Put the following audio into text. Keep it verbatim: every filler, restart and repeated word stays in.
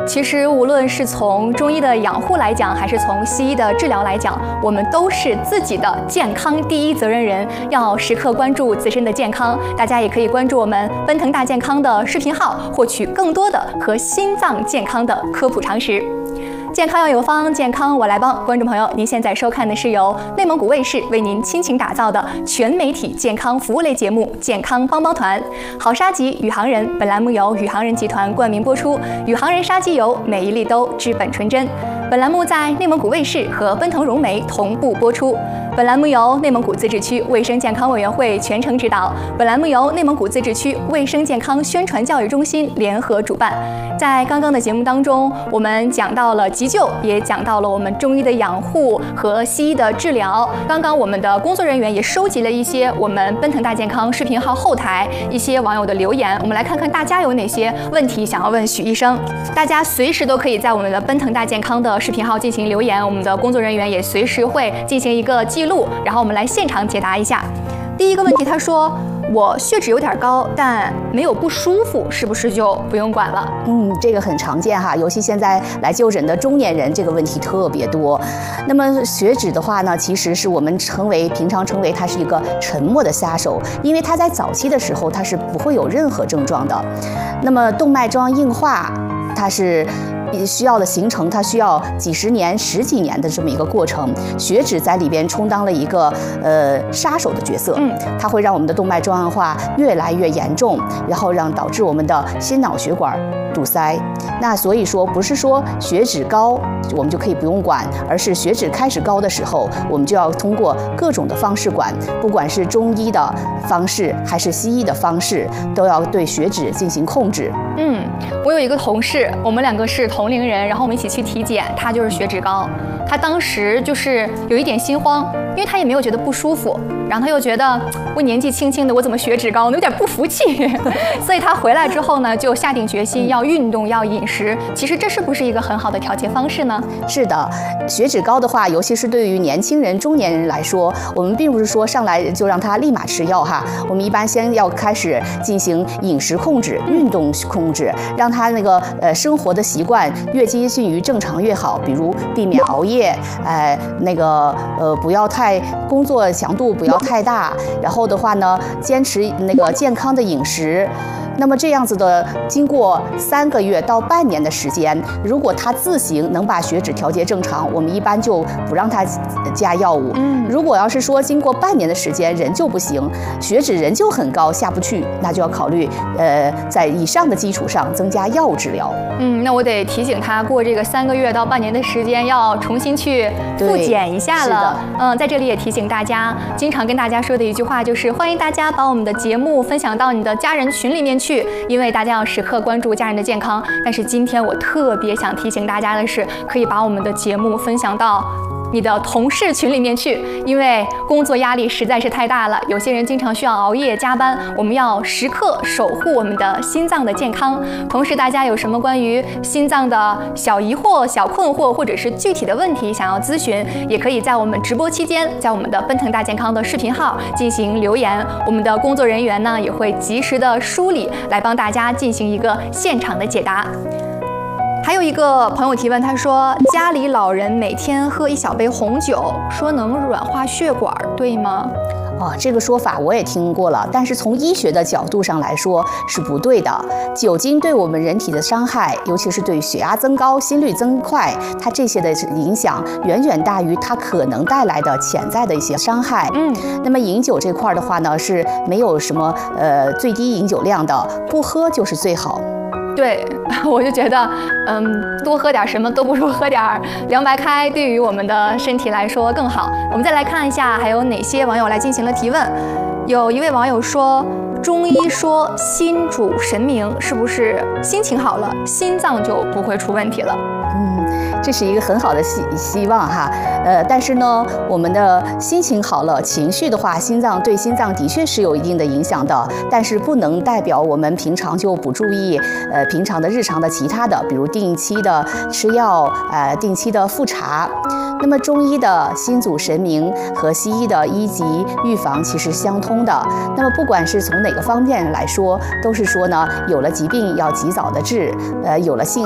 其实无论是从中医的养护来讲，还是从西医的治疗来讲，我们都是自己的健康第一责任人，要时刻关注自身的健康。大家也可以关注我们奔腾大健康的视频号，获取更多的和心脏健康的科普常识。健康要有方，健康我来帮。观众朋友，您现在收看的是由内蒙古卫视为您倾情打造的全媒体健康服务类节目《健康帮帮团》。好沙棘宇航人，本栏目由宇航人集团冠名播出。宇航人沙棘油，每一粒都质本纯真。本栏目在内蒙古卫视和奔腾融媒同步播出。本栏目由内蒙古自治区卫生健康委员会全程指导。本栏目由内蒙古自治区卫生健康宣传教育中心联合主办。在刚刚的节目当中，我们讲到了急救，也讲到了我们中医的养护和西医的治疗。刚刚我们的工作人员也收集了一些我们奔腾大健康视频号后台一些网友的留言，我们来看看大家有哪些问题想要问许医生。大家随时都可以在我们的奔腾大健康的视频号进行留言，我们的工作人员也随时会进行一个记录，然后我们来现场解答一下。第一个问题，他说我血脂有点高，但没有不舒服，是不是就不用管了？ 嗯，这个很常见哈，尤其现在来就诊的中年人，这个问题特别多。那么血脂的话呢，其实是我们称为平常称为它是一个沉默的杀手，因为它在早期的时候它是不会有任何症状的。那么动脉粥样硬化，它是需要的形成，它需要几十年、十几年的这么一个过程。血脂在里边充当了一个呃杀手的角色，嗯，它会让我们的动脉粥样化越来越严重，然后让导致我们的心脑血管堵塞。那所以说，不是说血脂高我们就可以不用管，而是血脂开始高的时候，我们就要通过各种的方式管，不管是中医的方式还是西医的方式，都要对血脂进行控制。 嗯，我有一个同事，我们两个是同龄人，然后我们一起去体检，他就是血脂高，他当时就是有一点心慌，因为他也没有觉得不舒服，然后他又觉得我年纪轻轻的，我怎么血脂高呢？有点不服气，所以他回来之后呢，就下定决心要运动，要饮食。其实这是不是一个很好的调节方式呢？ 是的，血脂高的话，尤其是对于年轻人、中年人来说，我们并不是说上来就让他立马吃药哈，我们一般先要开始进行饮食控制、运动控制，让他那个呃生活的习惯越接近于正常越好，比如避免熬夜，呃那个呃不要太工作强度不要太大，然后的话呢，坚持那个健康的饮食。那么这样子的，经过三个月到半年的时间，如果他自行能把血脂调节正常，我们一般就不让他加药物。嗯，如果要是说经过半年的时间人就不行，血脂仍旧很高下不去，那就要考虑呃在以上的基础上增加药物治疗。 嗯，那我得提醒他，过这个三个月到半年的时间要重新去复检一下了。嗯，在这里也提醒大家，经常跟大家说的一句话就是，欢迎大家把我们的节目分享到你的家人群里面去。因为大家要时刻关注家人的健康，但是今天我特别想提醒大家的是，可以把我们的节目分享到你的同事群里面去，因为工作压力实在是太大了，有些人经常需要熬夜加班，我们要时刻守护我们的心脏的健康。同时大家有什么关于心脏的小疑惑、小困惑，或者是具体的问题想要咨询，也可以在我们直播期间在我们的奔腾大健康的视频号进行留言，我们的工作人员呢也会及时的梳理，来帮大家进行一个现场的解答。还有一个朋友提问，他说家里老人每天喝一小杯红酒，说能软化血管，对吗？ 哦，这个说法我也听过了，但是从医学的角度上来说是不对的。酒精对我们人体的伤害，尤其是对血压增高、心率增快，它这些的影响远远大于它可能带来的潜在的一些伤害。嗯，那么饮酒这块的话呢，是没有什么呃最低饮酒量的，不喝就是最好。 对，我就觉得，嗯，多喝点什么都不如喝点凉白开，对于我们的身体来说更好。我们再来看一下，还有哪些网友来进行了提问。有一位网友说，中医说心主神明，是不是心情好了，心脏就不会出问题了？ 嗯，这是一个很好的希希望哈，呃，但是呢，我们的心情好了，情绪的话，心脏对心脏的确是有一定的影响的，但是不能代表我们平常就不注意，呃，平常的日常的其他的，比如定期的吃药，呃，定期的复查。那么中医的心主神明和西医的一级预防其实相通的。那么不管是从哪个方面来说，都是说呢，有了疾病要及早的治，呃，有了性